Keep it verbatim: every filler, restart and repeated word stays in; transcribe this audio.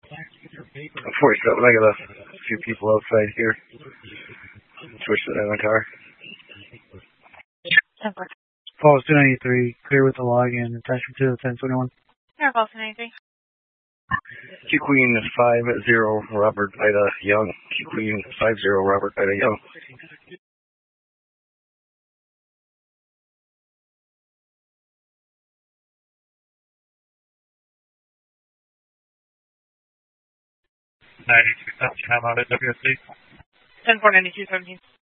forty-seven, I got a few people outside here. Switch to the car. Falls two ninety-three, clear with the login, attachment to the ten twenty-one. Air Falls two ninety-three. Q Queen five zero, Robert Ida Young. Q Queen five zero, Robert Ida Young. ninety-two seventeen, I'm out at W S C. ten four ninety-two seventeen.